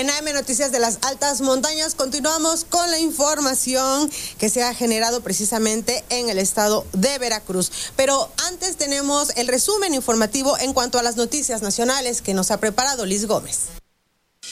En AM Noticias de las Altas Montañas continuamos con la información que se ha generado precisamente en el estado de Veracruz. Pero antes tenemos el resumen informativo en cuanto a las noticias nacionales que nos ha preparado Liz Gómez.